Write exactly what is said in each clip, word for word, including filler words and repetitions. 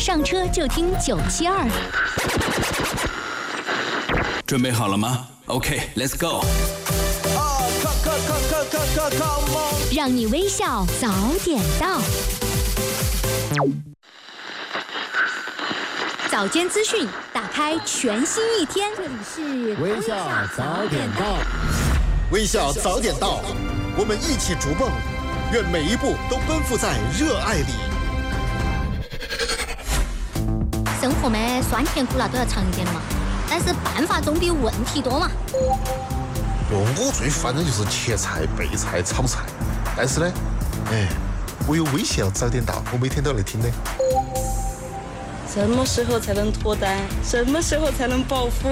上车就听九七二。 准备好了吗 ？OK，Let's go。 让你微笑早点到。早间资讯，打开全新一天。这里是微笑早点到， 微笑早点到，我们一起逐梦，愿每一步都奔赴在热爱里。 生活嘛，酸甜苦辣都要尝一点嘛，但是办法总比问题多嘛。 哟，我最烦的就是切菜、备菜、炒菜，但是呢，哎，我有微笑早点到，我每天都来听的。 什么时候才能脱单？什么时候才能暴富？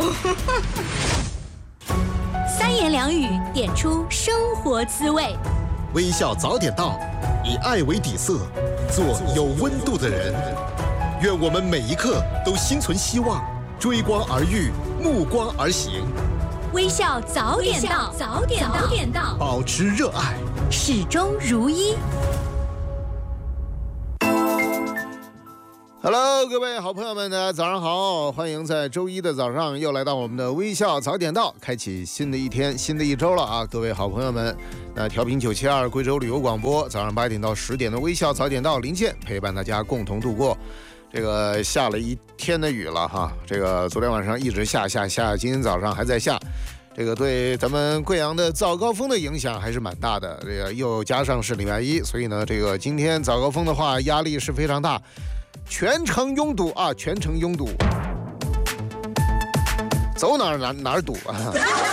三言两语点出生活滋味。 微笑早点到，以爱为底色，做有温度的人。愿我们每一刻都心存希望，追光而遇，目光而行。 微笑早点到，早点到，早点到， 保持热爱， 始终如一。 Hello， 各位好朋友们，大家早上好，欢迎在周一的早上又来到我们的微笑早点到，开启新的一天，新的一周了啊！各位好朋友们，那调频九七二贵州旅游广播，早上八点到十点的微笑早点到，林健陪伴大家共同度过。这个下了一天的雨了哈，这个昨天晚上一直下下下，今天早上还在下。这个对咱们贵阳的早高峰的影响还是蛮大的，这个又加上是礼拜一，所以呢，这个今天早高峰的话压力是非常大。全程拥堵啊！全程拥堵，走哪儿哪哪儿堵啊！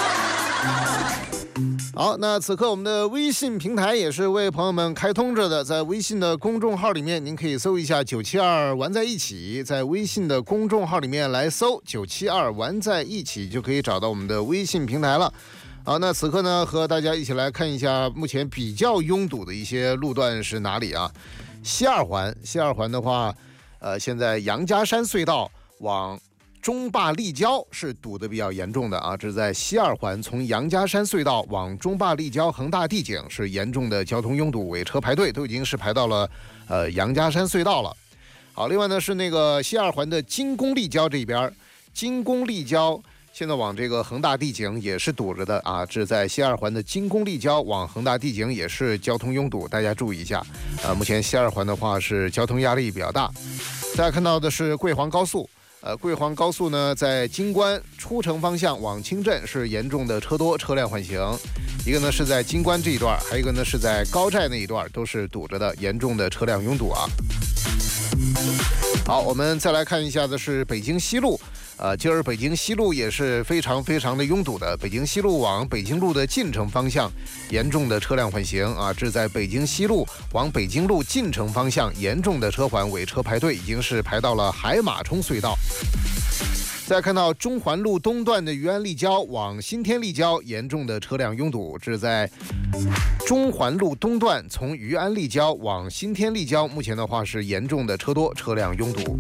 好，那此刻我们的微信平台也是为朋友们开通着的，在微信的公众号里面，您可以搜一下九七二玩在一起，在微信的公众号里面来搜九七二玩在一起，就可以找到我们的微信平台了。好，那此刻呢，和大家一起来看一下目前比较拥堵的一些路段是哪里啊？西二环，西二环的话。呃，现在杨家山隧道往中坝立交是堵得比较严重的啊，这是在西二环，从杨家山隧道往中坝立交恒大地景是严重的交通拥堵，尾车排队都已经是排到了呃杨家山隧道了。好，另外呢是那个西二环的金宫立交这边，金宫立交现在往这个恒大地景也是堵着的啊，这是在西二环的金宫立交往恒大地景也是交通拥堵，大家注意一下。呃，目前西二环的话是交通压力比较大。大家看到的是桂黄高速，呃，桂黄高速呢在金关出城方向往清镇是严重的车多，车辆缓行。一个呢是在金关这一段，还有一个呢是在高寨那一段，都是堵着的，严重的车辆拥堵啊。好，我们再来看一下的是北京西路。呃，今儿北京西路也是非常非常的拥堵的，北京西路往北京路的进城方向严重的车辆缓行啊，这在北京西路往北京路进城方向严重的车缓，尾车排队已经是排到了海马冲隧道。再看到中环路东段的余安立交往新天立交严重的车辆拥堵，这是在中环路东段从余安立交往新天立交，目前的话是严重的车多，车辆拥堵。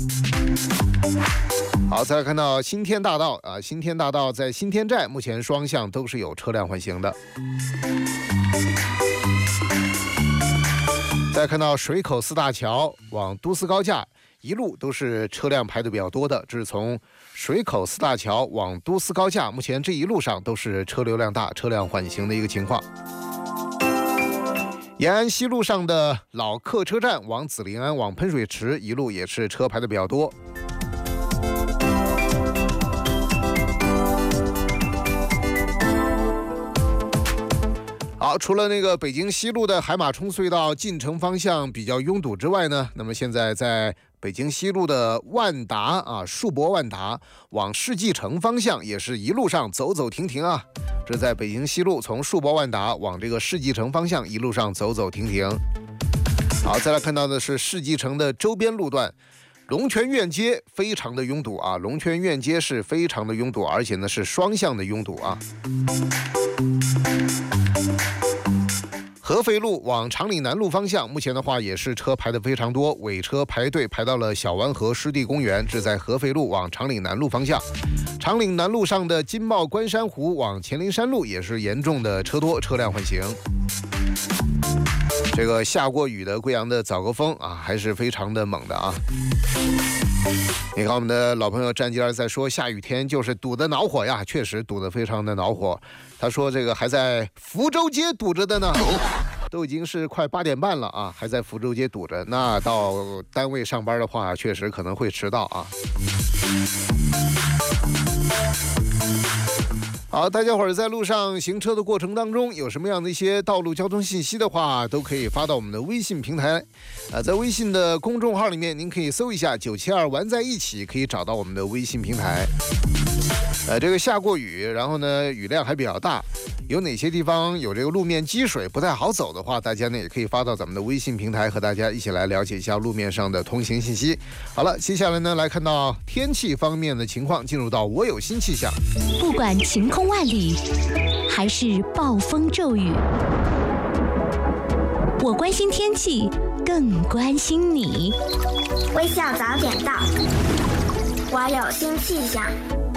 好，再来看到新天大道啊，新天大道在新天寨目前双向都是有车辆缓行的。再看到水口四大桥往都司高架一路都是车辆排的比较多的，这是从水口四大桥往都司高架，目前这一路上都是车流量大，车辆缓行的一个情况。延安西路上的老客车站往紫林安往喷水池一路也是车排的比较多。好，除了那个北京西路的海马冲隧道进城方向比较拥堵之外呢，那么现在在北京西路的万达啊，树博万达往世纪城方向也是一路上走走停停啊。这在北京西路从树博万达往这个世纪城方向一路上走走停停。好，再来看到的是世纪城的周边路段。龙泉苑街非常的拥堵啊，龙泉苑街是非常的拥堵，而且呢是双向的拥堵啊。合肥路往长岭南路方向，目前的话也是车排的非常多，尾车排队排到了小湾河湿地公园，这在合肥路往长岭南路方向。长岭南路上的金茂关山湖往乾陵山路也是严重的车多，车辆缓行。 这个下过雨的贵阳的早高峰啊，还是非常的猛的啊。你看我们的老朋友战吉儿在说，下雨天就是堵得恼火呀，确实堵得非常的恼火。他说这个还在福州街堵着的呢，都已经是快八点半了啊，还在福州街堵着。那到单位上班的话，确实可能会迟到啊。好，大家伙儿在路上行车的过程当中，有什么样的一些道路交通信息的话，都可以发到我们的微信平台。呃，在微信的公众号里面，您可以搜一下九七二玩在一起，可以找到我们的微信平台。呃，这个下过雨，然后呢雨量还比较大，有哪些地方有这个路面积水不太好走的话，大家呢也可以发到咱们的微信平台，和大家一起来了解一下路面上的通行信息。好了，接下来呢来看到天气方面的情况，进入到我有新气象。 不管晴空万里，还是暴风骤雨，我关心天气，更关心你。 微笑早点到，我有新气象。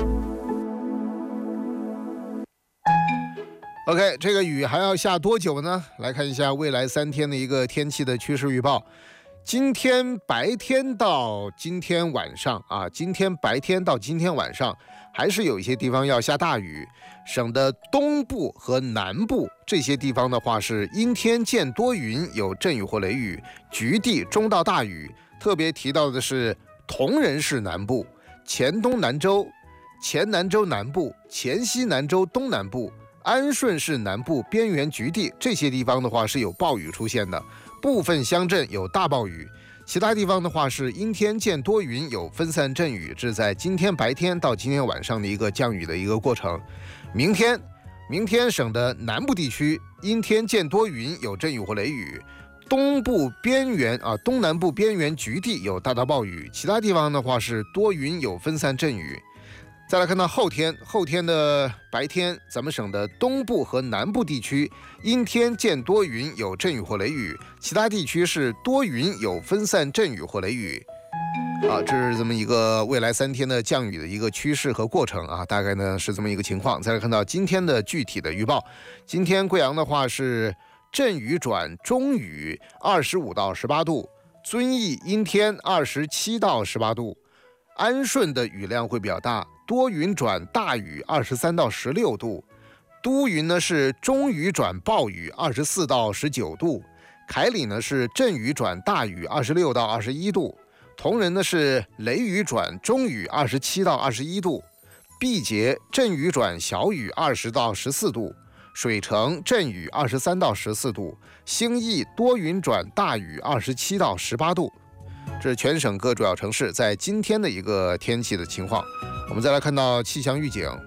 OK， 这个雨还要下多久呢？来看一下未来三天的一个天气的趋势预报。今天白天到今天晚上啊，今天白天到今天晚上，还是有一些地方要下大雨。省的东部和南部这些地方的话是阴天见多云，有阵雨或雷雨，局地中到大雨。特别提到的是铜仁市南部、黔东南州、黔南州南部、黔西南州东南部、安顺市南部边缘局地这些地方的话是有暴雨出现的，部分乡镇有大暴雨。其他地方的话是阴天见多云，有分散阵雨，这在今天白天到今天晚上的一个降雨的一个过程。明天，明天省的南部地区阴天见多云，有阵雨或雷雨，东部边缘啊东南部边缘局地有大到暴雨，其他地方的话是多云有分散阵雨。再来看到后天，后天的白天，咱们省的东部和南部地区阴天见多云，有阵雨或雷雨，其他地区是多云有分散阵雨或雷雨。啊，这是这么一个未来三天的降雨的一个趋势和过程啊，大概呢是这么一个情况。再来看到今天的具体的预报，今天贵阳的话是阵雨转中雨，二十五到十八度；遵义阴天，二十七到十八度；安顺的雨量会比较大，多云转大雨，二十三到十六度；都匀呢是中雨转暴雨，二十四到十九度；凯里呢是阵雨转大雨，二十六到二十一度；铜仁呢是雷雨转中雨，二十七到二十一度；毕节阵雨转小雨，二十到十四度；水城阵雨，二十三到十四度；兴义多云转大雨，二十七到十八度。这是全省各主要城市在今天的一个天气的情况。我们再来看到气象预警。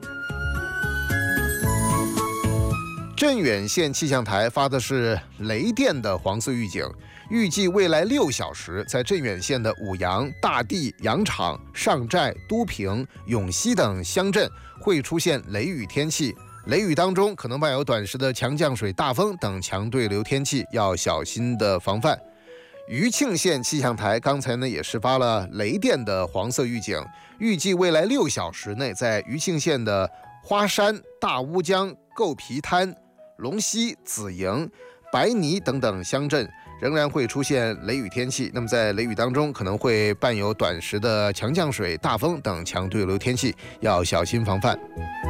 镇远县气象台发的是雷电的黄色预警，预计未来六小时，在镇远县的五阳、大地、羊场、上寨、都平、永西等乡镇会出现雷雨天气，雷雨当中可能伴有短时的强降水、大风等强对流天气，要小心的防范。余庆县气象台刚才呢也是发了雷电的黄色预警，预计未来六小时内，在余庆县的花山、大乌江、构皮滩、龙溪、紫营、白泥等等乡镇仍然会出现雷雨天气。那么在雷雨当中可能会伴有短时的强降水、大风等强对流天气，要小心防范。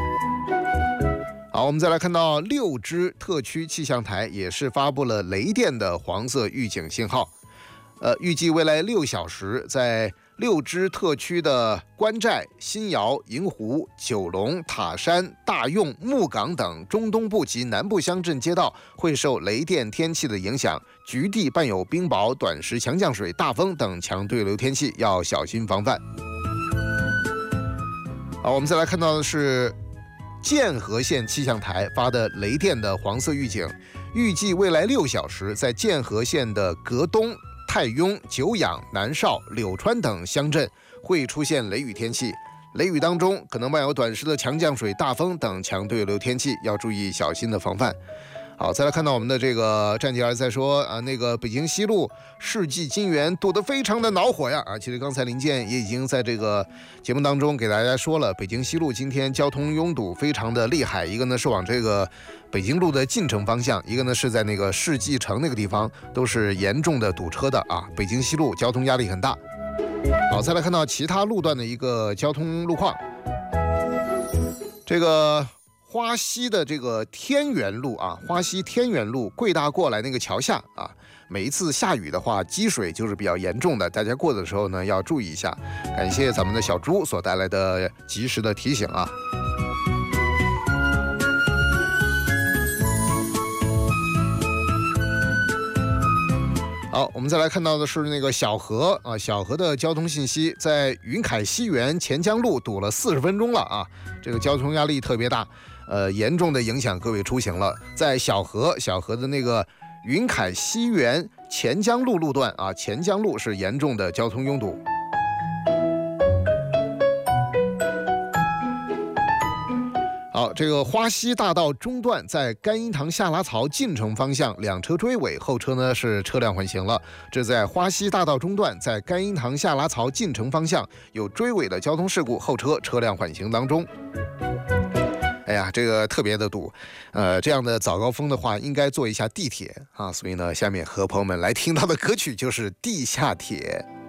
好，我们再来看到六支特区气象台也是发布了雷电的黄色预警信号。呃，预计未来六小时，在六支特区的关寨、新窑、银湖、九龙、塔山、大用、木岗等中东部及南部乡镇街道会受雷电天气的影响，局地伴有冰雹、短时强降水、大风等强对流天气，要小心防范。好，我们再来看到的是建和县气象台发的雷电的黄色预警，预计未来六小时，在建和县的阁东、泰雍、久仰、南邵、柳川等乡镇会出现雷雨天气，雷雨当中可能伴有短时的强降水、大风等强对流天气，要注意小心的防范。 好，再来看到我们的这个战姐儿在说啊，那个北京西路世纪金源堵得非常的恼火呀啊！其实刚才林健也已经在这个节目当中给大家说了，北京西路今天交通拥堵非常的厉害，一个呢是往这个北京路的进城方向，一个呢是在那个世纪城那个地方，都是严重的堵车的啊！北京西路交通压力很大。好，再来看到其他路段的一个交通路况，这个。花溪的这个天元路啊，花溪天元路桂大过来那个桥下啊，每一次下雨的话，积水就是比较严重的，大家过的时候呢要注意一下。感谢咱们的小猪所带来的及时的提醒啊。好，我们再来看到的是那个小河啊，小河的交通信息，在云凯西园钱江路堵了四十分钟了啊，这个交通压力特别大。呃，严重的影响各位出行了。在小河，小河的那个云凯西园钱江路路段啊，钱江路是严重的交通拥堵。好，这个花溪大道中段在甘荫塘下拉槽进城方向两车追尾，后车呢是车辆缓行了。这在花溪大道中段在甘荫塘下拉槽进城方向有追尾的交通事故，后车车辆缓行当中。哎呀，这个特别的堵，呃，这样的早高峰的话，应该坐一下地铁啊。所以呢，下面和朋友们来听到的歌曲就是《地下铁》。